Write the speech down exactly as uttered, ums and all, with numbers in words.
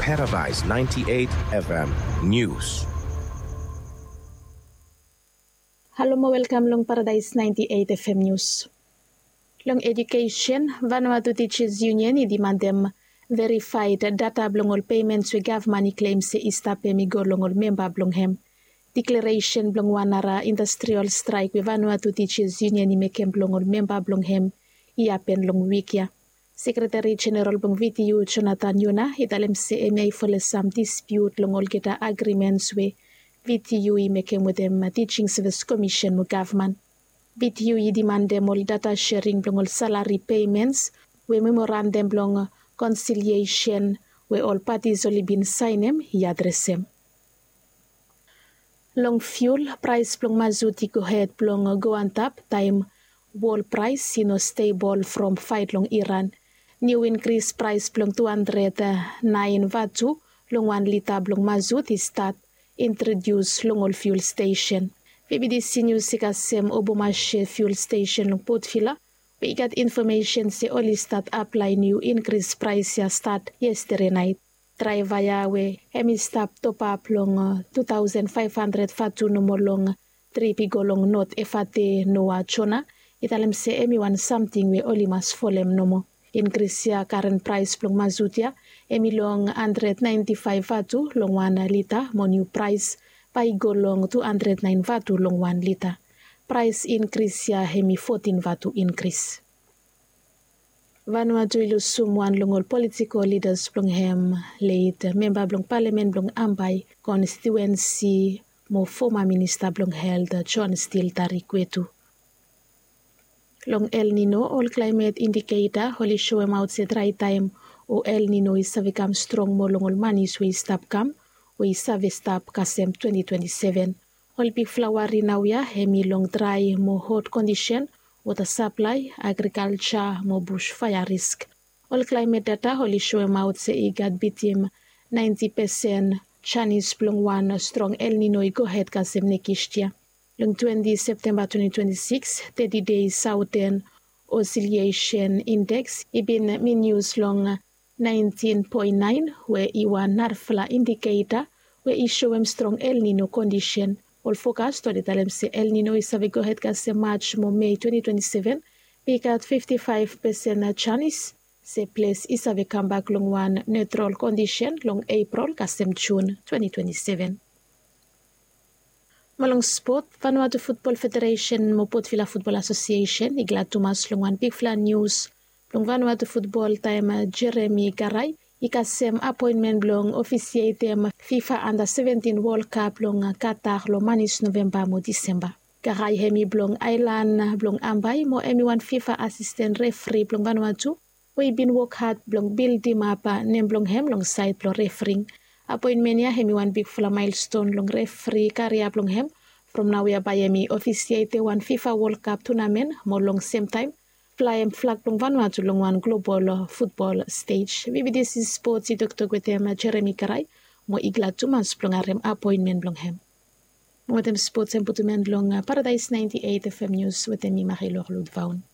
Paradise ninety-eight F M News. Hello mo welcome long Paradise ninety-eight F M News. Long education, Vanuatu Teachers Union i demandem verified data blongol payments we government claims se istapemi golongol member blonghem. Declaration blong wanara industrial strike we Vanuatu Teachers Union i mekem blongol member blonghem i apen long wikia. Secretary General blong V T U Jonathan Yuna italem se emei for some dispute longol kita agreements we V T U i mekem with them Teaching Service Commission mu government. V T U i demandem all data sharing blong all salary payments we memorandum blong conciliation we all parties only been signem i addressem. Long fuel price blong mazuti go ahead blong go on top time wall price sino stable from fight long Iran. New increase price blong two hundred nine vatu long one liter blong mazuti start introduce long all fuel station. V B D C News sikasem obumashe fuel station long Port Vila. We got information se only start apply new increase price ya start yesterday night. Try via we emi stop top up long uh, two thousand five hundred fatu no more long three pigolong not efate noa chona. Italem se emi one something we only must follow no more. Increase ya current price plong mazutia emi long one hundred ninety-five vatu long one liter mo new price pai golong two hundred nine vatu long one liter. Price increase ya hemi fourteen vatu increase. Vanuatu ilusum wan longol political leaders blong hem late member blong parliament blong Ambai constituency mo former minister blong health John Steele Tarikwetu. Long El Nino all climate indicator holy show em out se dry time o El Nino is have become strong mo long all manis we stop kam we save stop kasem twenty twenty-seven. All big flower rinawya hemi long dry mo hot condition water supply, agriculture, mo bushfire risk. All climate data holy show em out se igat bitim ninety percent Chinese blong one strong El Nino go ahead kasem nekishtia. Long twentieth September twenty twenty-six, thirty days Southern Oscillation Index ibin minus long nineteen point nine where iwa narfla indicator where i show em strong El Nino condition. All focus to the talem se El Nino is have go ahead kasem March mo May twenty twenty-seven. Pick at fifty-five percent chance se place is have come back long one neutral condition long April kasem June twenty twenty-seven. Malong sport, Vanuatu Football Federation mo Port Vila Football Association igla tumas long one big flan news long Vanuatu Football time Jeremy Garay ikasem appointment blong officiatem FIFA Under seventeen World Cup long Qatar lo manis November mo December. Garay hemi blong Island blong Ambai mo emi one FIFA assistant referee blong Vanuatu. We been work hard blong build him up nem blong hem long side blong refereeing. Appointment ya hemi one big fla milestone long referee career blong hem. From now we are by hemi officiate one FIFA World Cup tournament mo long same time. Fly and flag long Vanuatu long one global football stage. V B D C Sports si Doctor Gwetem Jeremy Karay mo igla tumas blong arem appointment blong hem. Mo tem sports en putumen blong Paradise ninety-eight F M News wetem mi Marilor Ludvaun.